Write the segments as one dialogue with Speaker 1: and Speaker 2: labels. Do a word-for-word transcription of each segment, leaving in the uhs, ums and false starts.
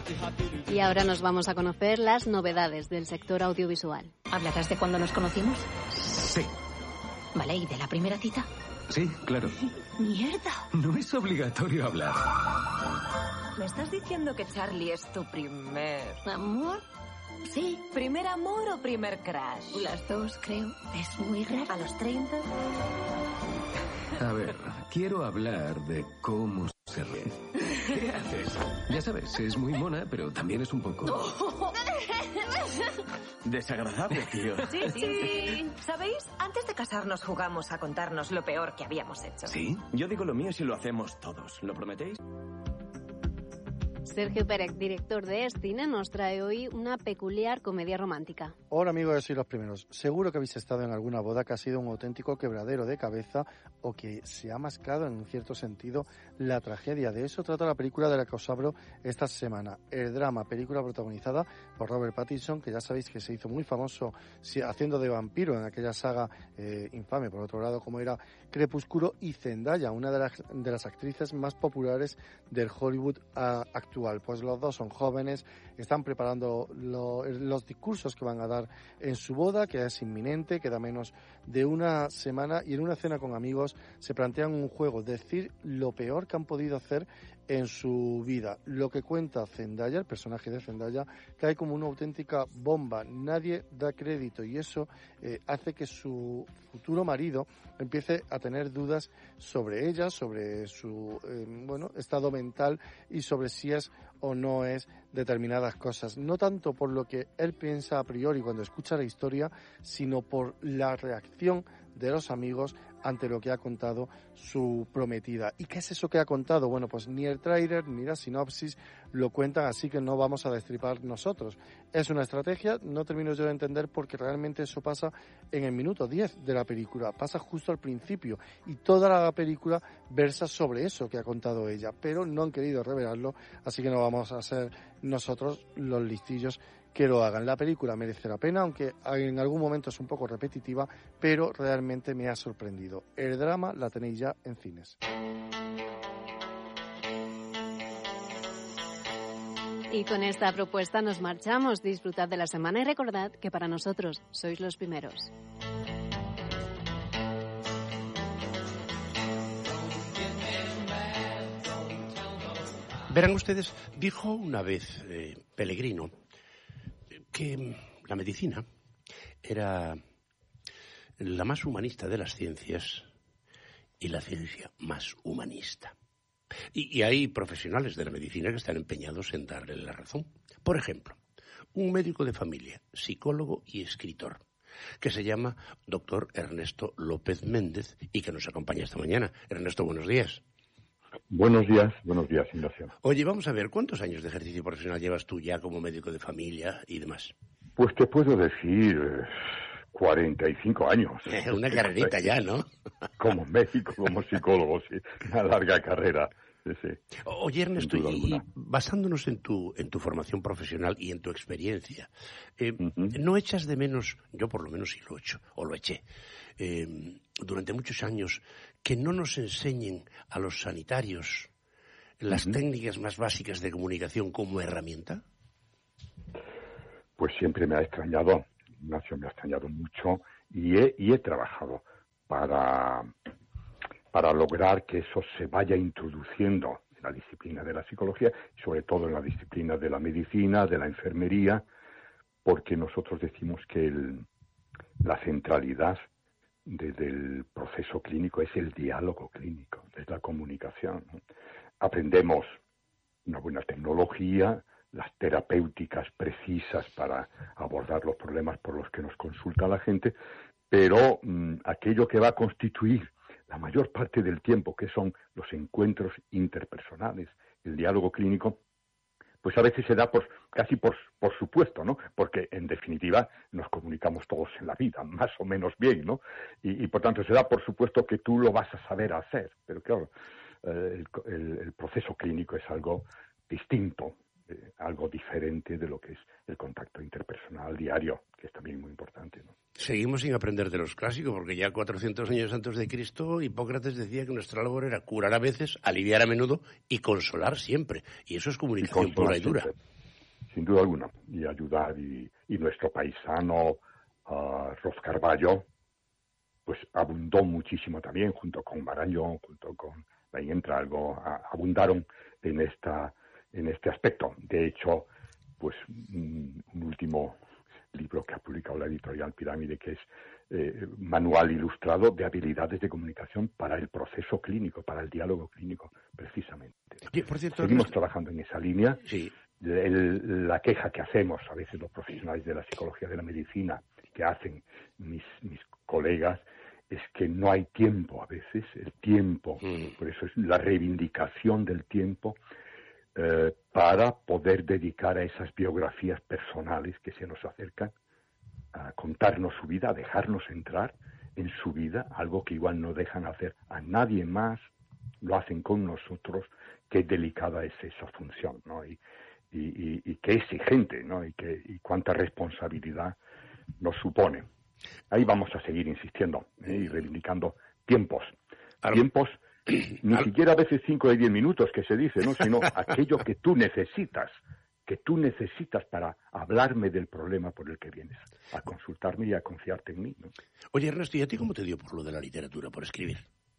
Speaker 1: Y ahora nos vamos a conocer las novedades del sector audiovisual.
Speaker 2: ¿Hablarás de cuándo nos conocimos?
Speaker 3: Sí.
Speaker 2: Vale, ¿y de la primera cita?
Speaker 3: Sí, claro.
Speaker 2: ¡Mierda!
Speaker 3: No es obligatorio hablar.
Speaker 4: ¿Me estás diciendo que Charlie es tu primer...
Speaker 2: ¿Amor? Sí.
Speaker 4: ¿Primer amor o primer crush?
Speaker 2: Las dos, creo. Es muy raro.
Speaker 4: ¿A los treinta?
Speaker 3: A ver, quiero hablar de cómo se ríe. ¿Qué haces? Ya sabes, es muy mona, pero también es un poco...
Speaker 5: desagradable, tío.
Speaker 4: Sí, sí. ¿Sabéis? Antes de casarnos jugamos a contarnos lo peor que habíamos hecho.
Speaker 5: ¿Sí? Yo digo lo mío si lo hacemos todos. ¿Lo prometéis?
Speaker 1: Sergio Pérez, director de Escine, nos trae hoy una peculiar comedia romántica.
Speaker 6: Hola amigos, yo soy los primeros. Seguro que habéis estado en alguna boda que ha sido un auténtico quebradero de cabeza o que se ha mascado en un cierto sentido la tragedia. De eso trata la película de la que os hablo esta semana. El drama, película protagonizada por Robert Pattinson, que ya sabéis que se hizo muy famoso haciendo de vampiro en aquella saga eh, infame, por otro lado, como era Crepúsculo, y Zendaya, una de las, de las actrices más populares del Hollywood uh, actual. Pues los dos son jóvenes, están preparando lo, los discursos que van a dar en su boda, que es inminente, queda menos de una semana, y en una cena con amigos se plantean un juego, decir lo peor que han podido hacer en su vida. Lo que cuenta Zendaya, el personaje de Zendaya, cae como una auténtica bomba, nadie da crédito, y eso eh, hace que su futuro marido empiece a tener dudas sobre ella, sobre su eh, bueno estado mental y sobre si es o no es determinadas cosas. No tanto por lo que él piensa a priori cuando escucha la historia, sino por la reacción de los amigos ante lo que ha contado su prometida. ¿Y qué es eso que ha contado? Bueno, pues ni el tráiler ni la sinopsis lo cuentan, así que no vamos a destripar nosotros. Es una estrategia, no termino yo de entender, porque realmente eso pasa en el minuto diez de la película, pasa justo al principio, y toda la película versa sobre eso que ha contado ella, pero no han querido revelarlo, así que no vamos a ser nosotros los listillos que lo hagan. La película merece la pena, aunque en algún momento es un poco repetitiva, pero realmente me ha sorprendido. El drama la tenéis ya en cines.
Speaker 1: Y con esta propuesta nos marchamos. Disfrutad de la semana y recordad que para nosotros sois los primeros.
Speaker 7: Verán ustedes, dijo una vez eh, Pellegrino que la medicina era la más humanista de las ciencias y la ciencia más humanista. Y, y hay profesionales de la medicina que están empeñados en darle la razón. Por ejemplo, un médico de familia, psicólogo y escritor, que se llama doctor Ernesto López Méndez y que nos acompaña esta mañana. Ernesto, buenos días.
Speaker 8: Buenos días, buenos días, Ignacio.
Speaker 7: Oye, vamos a ver, ¿cuántos años de ejercicio profesional llevas tú ya como médico de familia y demás?
Speaker 8: Pues te puedo decir eh, cuarenta y cinco años.
Speaker 7: Una carrerita ya, ¿no?
Speaker 8: Como médico, como psicólogo, sí, una larga carrera. Sí, sí.
Speaker 7: Oye, Ernesto, y, y basándonos en tu en tu formación profesional y en tu experiencia, eh, uh-huh. ¿no echas de menos, yo por lo menos sí lo he hecho, o lo eché, eh, durante muchos años, que no nos enseñen a los sanitarios las uh-huh. técnicas más básicas de comunicación como herramienta?
Speaker 8: Pues siempre me ha extrañado, Ignacio, me ha extrañado mucho, y he, y he trabajado para... para lograr que eso se vaya introduciendo en la disciplina de la psicología, y sobre todo en la disciplina de la medicina, de la enfermería, porque nosotros decimos que el, la centralidad de, del proceso clínico es el diálogo clínico, es la comunicación. Aprendemos una buena tecnología, las terapéuticas precisas para abordar los problemas por los que nos consulta la gente, pero mmm, aquello que va a constituir la mayor parte del tiempo, que son los encuentros interpersonales, el diálogo clínico, pues a veces se da por, casi por, por supuesto, ¿no? Porque, en definitiva, nos comunicamos todos en la vida, más o menos bien, ¿no? Y, y por tanto, se da por supuesto que tú lo vas a saber hacer. Pero claro, eh, el, el, el proceso clínico es algo distinto, eh, algo diferente de lo que es el contacto interpersonal diario, que es también muy importante, ¿no?
Speaker 7: Seguimos sin aprender de los clásicos, porque ya cuatrocientos años antes de Cristo, Hipócrates decía que nuestra labor era curar a veces, aliviar a menudo y consolar siempre. Y eso es comunicación pura y dura.
Speaker 8: Siempre. sin duda alguna, y ayudar. Y, y nuestro paisano uh, Ros Carballo, pues abundó muchísimo también, junto con Marañón, junto con ahí entra algo, a, abundaron en esta en este aspecto. De hecho, pues un, un último libro que ha publicado la editorial Pirámide, que es eh, manual ilustrado de habilidades de comunicación para el proceso clínico, para el diálogo clínico, precisamente.
Speaker 7: Oye, por cierto,
Speaker 8: seguimos
Speaker 7: Ernesto,
Speaker 8: trabajando en esa línea.
Speaker 7: Sí.
Speaker 8: El, la queja que hacemos a veces los profesionales de la psicología de la medicina, que hacen mis, mis colegas, es que no hay tiempo a veces, el tiempo, mm. por eso es la reivindicación del tiempo eh, para poder dedicar a esas biografías personales que se nos acercan, a contarnos su vida, a dejarnos entrar en su vida, algo que igual no dejan hacer a nadie más, lo hacen con nosotros. Qué delicada es esa función, ¿no? Y, y, y, y qué exigente, ¿no? Y, que, y cuánta responsabilidad nos supone. Ahí vamos a seguir insistiendo ¿eh? y reivindicando tiempos. Al... Tiempos, ni Al... siquiera a veces cinco de diez minutos que se dice, ¿no? Sino aquello que tú necesitas, que tú necesitas para hablarme del problema por el que vienes, a consultarme y a confiarte en mí, ¿no?
Speaker 7: Oye, Ernesto, ¿y a ti cómo te dio por lo de la literatura, por escribir?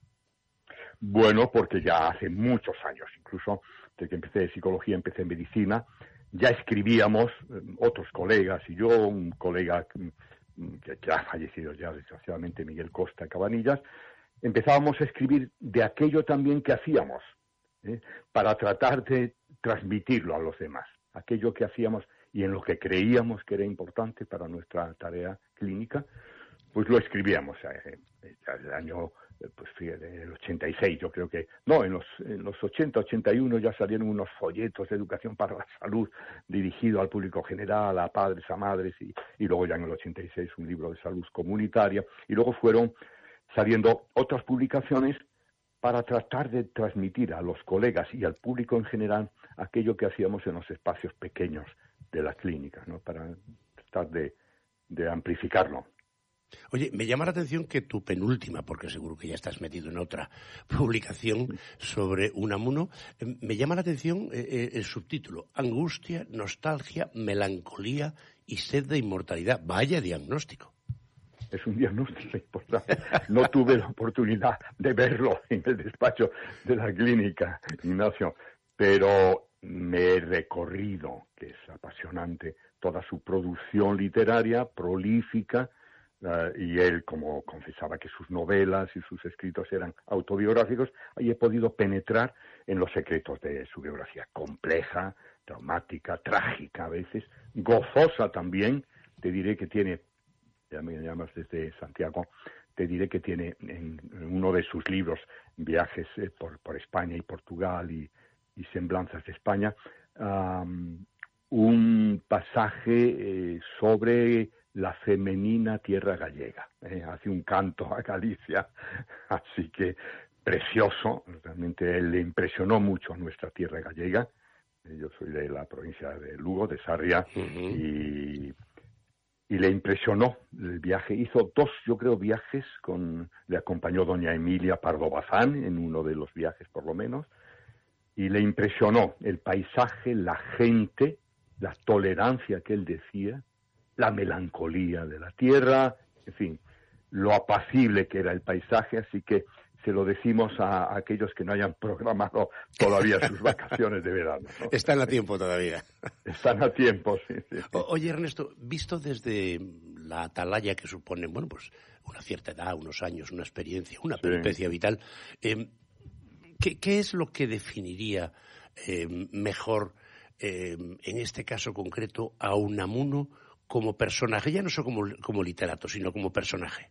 Speaker 8: Bueno, porque ya hace muchos años, incluso desde que empecé de psicología, empecé en medicina, ya escribíamos, eh, otros colegas y yo, un colega que, que ha fallecido ya desgraciadamente, Miguel Costa Cabanillas, empezábamos a escribir de aquello también que hacíamos, ¿eh? para tratar de transmitirlo a los demás, aquello que hacíamos y en lo que creíamos que era importante para nuestra tarea clínica, pues lo escribíamos. Eh, eh, el año pues fíjate, el ochenta y seis, yo creo que, no, en los, en los ochenta, ochenta y uno ya salieron unos folletos de educación para la salud dirigido al público general, a padres, a madres, y, y luego ya en el ochenta y seis un libro de salud comunitaria, y luego fueron saliendo otras publicaciones para tratar de transmitir a los colegas y al público en general aquello que hacíamos en los espacios pequeños de la clínica, ¿no? Para tratar de, de amplificarlo.
Speaker 7: Oye, me llama la atención que tu penúltima, porque seguro que ya estás metido en otra publicación sobre Unamuno, me llama la atención eh, el subtítulo: Angustia, nostalgia, melancolía y sed de inmortalidad. Vaya diagnóstico.
Speaker 8: Es un diagnóstico importante. No tuve la oportunidad de verlo en el despacho de la clínica, Ignacio, pero me he recorrido, que es apasionante, toda su producción literaria, prolífica. Uh, y él, como confesaba que sus novelas y sus escritos eran autobiográficos, ahí he podido penetrar en los secretos de su biografía, compleja, traumática, trágica a veces, gozosa también. Te diré que tiene, ya me llamas desde Santiago, te diré que tiene en, en uno de sus libros, viajes eh, por, por España y Portugal y, y semblanzas de España, um, un pasaje eh, sobre la femenina tierra gallega, ¿eh? Hace un canto a Galicia, así que precioso, realmente él le impresionó mucho a nuestra tierra gallega. Yo soy de la provincia de Lugo, de Sarria, uh-huh. y, y le impresionó el viaje. Hizo dos, yo creo, viajes, con le acompañó doña Emilia Pardo Bazán en uno de los viajes por lo menos, y le impresionó el paisaje, la gente, la tolerancia que él decía, la melancolía de la tierra, en fin, lo apacible que era el paisaje, así que se lo decimos a, a aquellos que no hayan programado todavía sus vacaciones de verano, ¿no?
Speaker 7: Están a tiempo todavía.
Speaker 8: Están a tiempo, sí, sí, sí.
Speaker 7: O, oye, Ernesto, visto desde la atalaya que supone, bueno, pues una cierta edad, unos años, una experiencia, una peripecia sí. vital, eh, ¿qué, ¿qué es lo que definiría eh, mejor, eh, en este caso concreto, a Unamuno como personaje, ya no solo como, como literato, sino como personaje?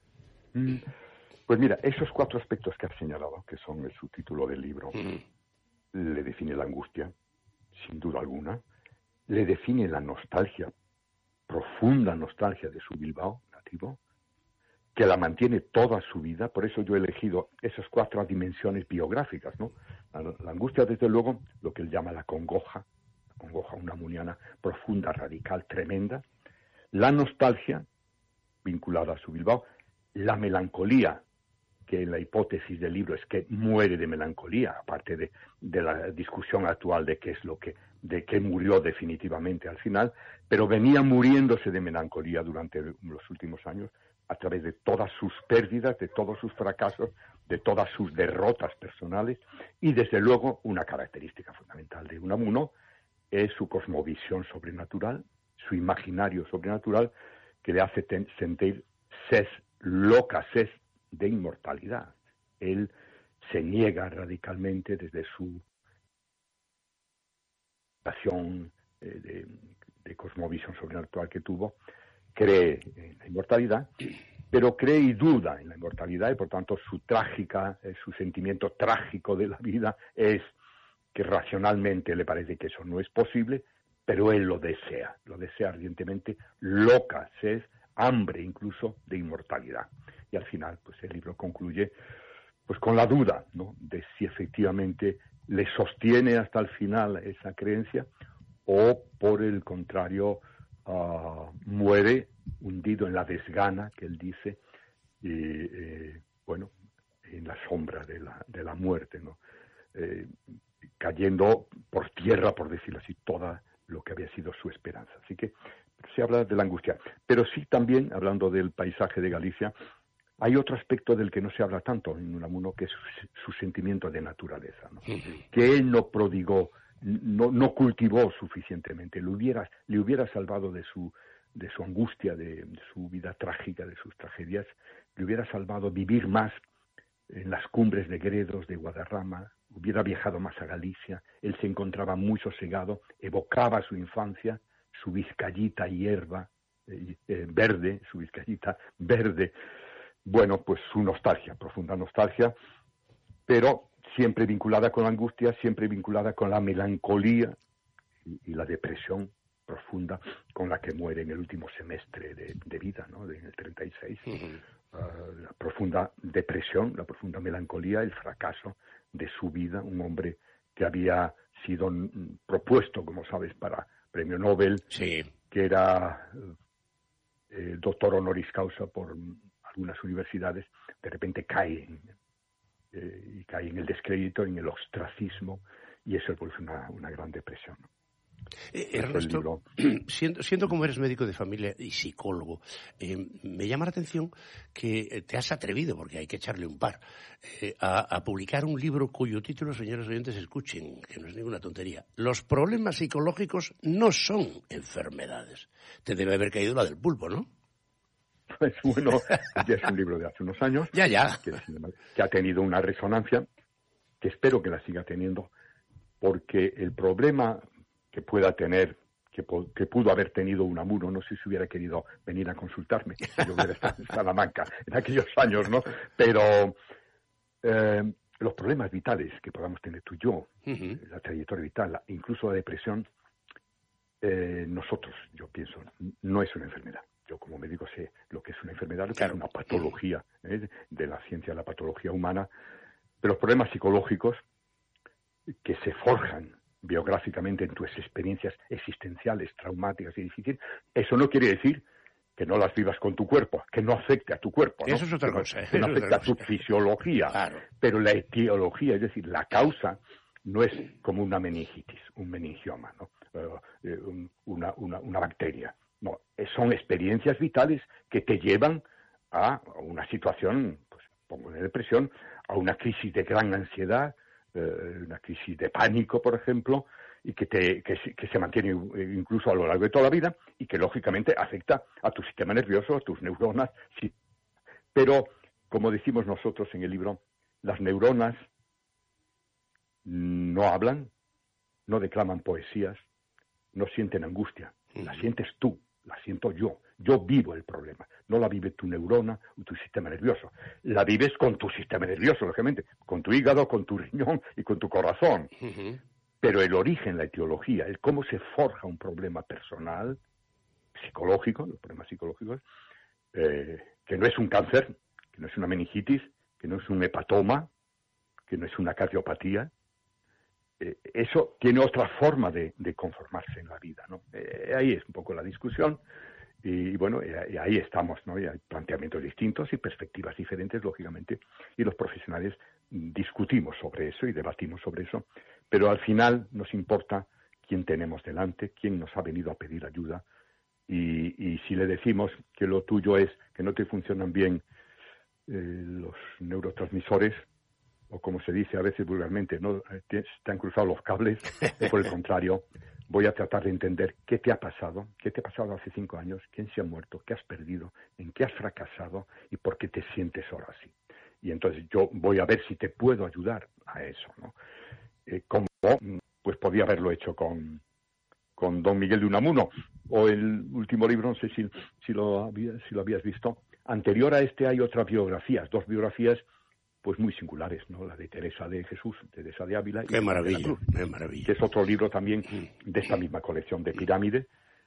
Speaker 8: Pues mira, esos cuatro aspectos que has señalado, que son el subtítulo del libro, mm. le define la angustia, sin duda alguna, le define la nostalgia, profunda nostalgia de su Bilbao nativo, que la mantiene toda su vida. Por eso yo he elegido esas cuatro dimensiones biográficas, ¿no? La, la angustia, desde luego, lo que él llama la congoja, congoja unamuniana profunda, radical, tremenda, la nostalgia vinculada a su Bilbao, la melancolía, que en la hipótesis del libro es que muere de melancolía, aparte de, de la discusión actual de qué es lo que de que murió definitivamente al final, pero venía muriéndose de melancolía durante los últimos años a través de todas sus pérdidas, de todos sus fracasos, de todas sus derrotas personales, y desde luego una característica fundamental de Unamuno es su cosmovisión sobrenatural, su imaginario sobrenatural, que le hace ten- sentir sed, loca sed de inmortalidad. Él se niega radicalmente desde su pasión eh, de, de cosmovisión sobrenatural que tuvo, cree en la inmortalidad, pero cree y duda en la inmortalidad, y por tanto su trágica, eh, su sentimiento trágico de la vida es que racionalmente le parece que eso no es posible, pero él lo desea, lo desea ardientemente, loca sed, hambre incluso de inmortalidad. Y al final, pues el libro concluye pues con la duda, ¿no?, de si efectivamente le sostiene hasta el final esa creencia o, por el contrario, uh, muere hundido en la desgana, que él dice, y, eh, bueno, en la sombra de la, de la muerte, ¿no? Eh, cayendo por tierra, por decirlo así, toda lo que había sido su esperanza. Así que se habla de la angustia. Pero sí también, hablando del paisaje de Galicia, hay otro aspecto del que no se habla tanto en Unamuno, que es su, su sentimiento de naturaleza, ¿no? Que él no prodigó, no, no cultivó suficientemente. Le hubiera, le hubiera salvado de su, de su angustia, de, de su vida trágica, de sus tragedias, le hubiera salvado vivir más en las cumbres de Gredos, de Guadarrama, hubiera viajado más a Galicia. Él se encontraba muy sosegado, evocaba su infancia, su Vizcayita hierba, eh, eh, verde, su Vizcayita verde. Bueno, pues su nostalgia, profunda nostalgia, pero siempre vinculada con la angustia, siempre vinculada con la melancolía y, y la depresión profunda con la que muere en el último semestre de, de vida, ¿no?, de, en el treinta y seis. Uh-huh. Uh, la profunda depresión, la profunda melancolía, el fracaso de su vida, un hombre que había sido mm, propuesto, como sabes, para premio Nobel,
Speaker 7: sí,
Speaker 8: que era eh, doctor honoris causa por algunas universidades, de repente cae en, eh, y cae en el descrédito, en el ostracismo, y eso es pues, una, una gran depresión, ¿no?
Speaker 7: Eh, Ernesto, siendo, siendo como eres médico de familia y psicólogo, eh, me llama la atención que te has atrevido, porque hay que echarle un par, eh, a, a publicar un libro cuyo título, señores oyentes, escuchen, que no es ninguna tontería. Los problemas psicológicos no son enfermedades. Te debe haber caído la del pulpo, ¿no?
Speaker 8: Pues bueno, ya es un libro de hace unos años,
Speaker 7: ya, ya.
Speaker 8: Que, que ha tenido una resonancia, que espero que la siga teniendo, porque el problema que pueda tener, que, que pudo haber tenido Unamuno, no sé si hubiera querido venir a consultarme, si yo hubiera estado en Salamanca en aquellos años, ¿no? Pero eh, los problemas vitales que podamos tener tú y yo, uh-huh. la trayectoria vital, la, incluso la depresión, eh, nosotros, yo pienso, no es una enfermedad. Yo como médico sé lo que es una enfermedad, lo que claro. es una patología, ¿eh? de la ciencia de la patología humana, pero los problemas psicológicos que se forjan biográficamente en tus experiencias existenciales, traumáticas y difíciles, eso no quiere decir que no las vivas con tu cuerpo, que no afecte a tu cuerpo, ¿no?
Speaker 7: Eso es otra cosa.
Speaker 8: Que no afecte a tu fisiología,
Speaker 7: claro.
Speaker 8: Pero la etiología, es decir, la causa, no es como una meningitis, un meningioma, ¿no? Uh, una, una, una bacteria. No, son experiencias vitales que te llevan a una situación, pues pongo de depresión, a una crisis de gran ansiedad, una crisis de pánico, por ejemplo, y que, te, que, que se mantiene incluso a lo largo de toda la vida y que, lógicamente, afecta a tu sistema nervioso, a tus neuronas. Sí. Pero, como decimos nosotros en el libro, las neuronas no hablan, no declaman poesías, no sienten angustia. La sientes tú, la siento yo. Yo vivo el problema. No la vive tu neurona o tu sistema nervioso. La vives con tu sistema nervioso, lógicamente, con tu hígado, con tu riñón y con tu corazón. Uh-huh. Pero el origen, la etiología, el cómo se forja un problema personal, psicológico, los problemas psicológicos, eh, que no es un cáncer, que no es una meningitis, que no es un hepatoma, que no es una cardiopatía. Eh, eso tiene otra forma de, de conformarse en la vida, ¿no? Eh, ahí es un poco la discusión. Y, y bueno, y ahí estamos, ¿no? Y hay planteamientos distintos y perspectivas diferentes, lógicamente, y los profesionales discutimos sobre eso y debatimos sobre eso, pero al final nos importa quién tenemos delante, quién nos ha venido a pedir ayuda. Y, y si le decimos que lo tuyo es que no te funcionan bien eh, los neurotransmisores, o como se dice a veces vulgarmente, no te, te han cruzado los cables, o por el contrario, voy a tratar de entender qué te ha pasado, qué te ha pasado hace cinco años, quién se ha muerto, qué has perdido, en qué has fracasado y por qué te sientes ahora así. Y entonces yo voy a ver si te puedo ayudar a eso, ¿no? Eh, como pues podía haberlo hecho con, con Don Miguel de Unamuno, o el último libro, no sé si, si, lo, había, si lo habías visto. Anterior a este hay otras biografías, dos biografías pues muy singulares, ¿no? La de Teresa de Jesús, Teresa de Ávila.
Speaker 7: Qué
Speaker 8: y
Speaker 7: maravilla,
Speaker 8: de la Cruz,
Speaker 7: qué maravilla.
Speaker 8: Que es otro libro también de esta misma colección de Pirámide.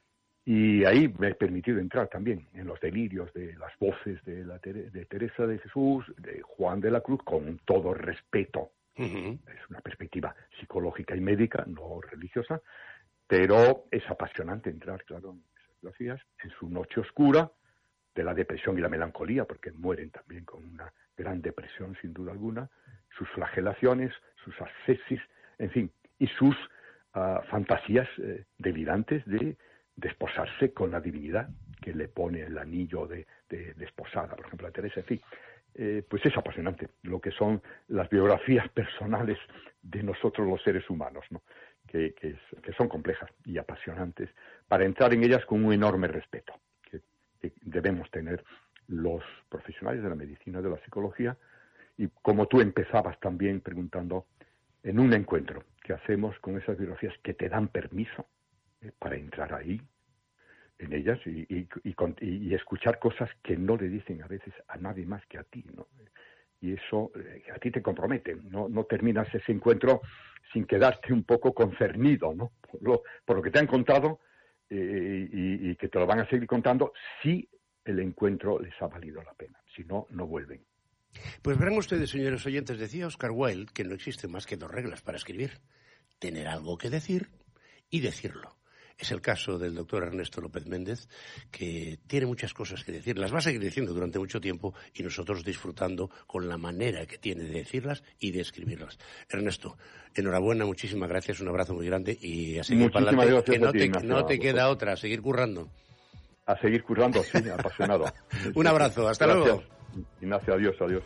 Speaker 8: Y ahí me he permitido entrar también en los delirios de las voces de, la, de Teresa de Jesús, de Juan de la Cruz, con todo respeto. Uh-huh. Es una perspectiva psicológica y médica, no religiosa, pero es apasionante entrar, claro, en esas biografías, en su noche oscura de la depresión y la melancolía, porque mueren también con una gran depresión, sin duda alguna, sus flagelaciones, sus ascesis, en fin, y sus uh, fantasías eh, delirantes de desposarse con la divinidad que le pone el anillo de, de, de esposada, por ejemplo, a Teresa, en fin. Eh, pues es apasionante lo que son las biografías personales de nosotros los seres humanos, ¿no? que, que, es, que son complejas y apasionantes, para entrar en ellas con un enorme respeto que, que debemos tener los profesionales de la medicina, de la psicología, y como tú empezabas también preguntando, en un encuentro que hacemos con esas biografías que te dan permiso eh, para entrar ahí, en ellas y, y, y, y escuchar cosas que no le dicen a veces a nadie más que a ti, ¿no? Y eso eh, a ti te compromete, no, no terminas ese encuentro sin quedarte un poco concernido, ¿no? Por lo, por lo que te han contado eh, y, y que te lo van a seguir contando si el encuentro les ha valido la pena, si no, no vuelven.
Speaker 7: Pues verán ustedes, señores oyentes, decía Oscar Wilde que no existen más que dos reglas para escribir: tener algo que decir y decirlo. Es el caso del doctor Ernesto López Méndez, que tiene muchas cosas que decir. Las va a seguir diciendo durante mucho tiempo y nosotros disfrutando con la manera que tiene de decirlas y de escribirlas. Ernesto, enhorabuena, muchísimas gracias, un abrazo muy grande y a seguir para adelante, que no te, no te queda otra, a seguir currando.
Speaker 8: A seguir currando, sí, apasionado.
Speaker 7: Un abrazo, hasta
Speaker 8: gracias.
Speaker 7: Luego.
Speaker 8: Ignacio, adiós, adiós.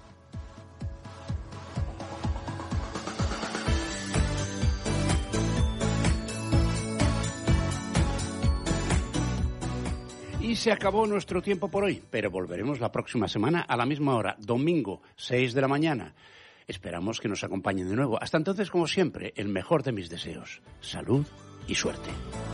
Speaker 7: Y se acabó nuestro tiempo por hoy, pero volveremos la próxima semana a la misma hora, domingo, seis de la mañana. Esperamos que nos acompañen de nuevo. Hasta entonces, como siempre, el mejor de mis deseos, salud y suerte.